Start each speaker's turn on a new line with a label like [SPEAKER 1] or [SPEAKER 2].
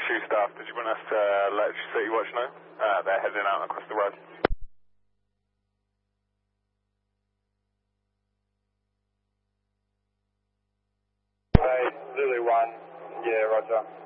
[SPEAKER 1] Shoe staff, did you want us to let City Watch know? They're heading out across the road.
[SPEAKER 2] Hey, Zulu 1, yeah, roger.